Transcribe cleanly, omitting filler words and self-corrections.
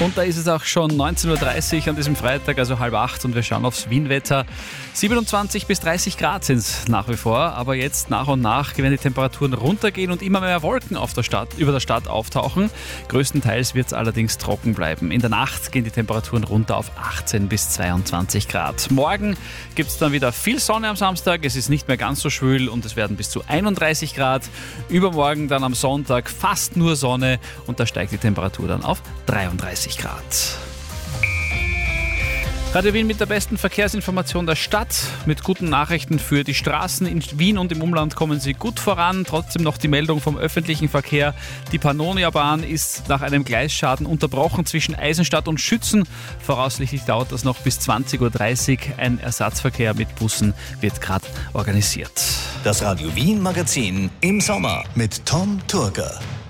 Und da ist es auch schon 19.30 Uhr an diesem Freitag, also 7:30, und wir schauen aufs Wien-Wetter. 27 bis 30 Grad sind es nach wie vor, aber jetzt nach und nach werden die Temperaturen runtergehen und immer mehr Wolken über der Stadt auftauchen. Größtenteils wird es allerdings trocken bleiben. In der Nacht gehen die Temperaturen runter auf 18 bis 22 Grad. Morgen gibt es dann wieder viel Sonne am Samstag, es ist nicht mehr ganz so schwül und es werden bis zu 31 Grad. Übermorgen dann am Sonntag fast nur Sonne und da steigt die Temperatur dann auf 33 Grad. Radio Wien mit der besten Verkehrsinformation der Stadt, mit guten Nachrichten für die Straßen. In Wien und im Umland kommen sie gut voran. Trotzdem noch die Meldung vom öffentlichen Verkehr. Die Pannonia-Bahn ist nach einem Gleisschaden unterbrochen zwischen Eisenstadt und Schützen. Voraussichtlich dauert das noch bis 20.30 Uhr. Ein Ersatzverkehr mit Bussen wird gerade organisiert. Das Radio Wien Magazin im Sommer mit Tom Turker.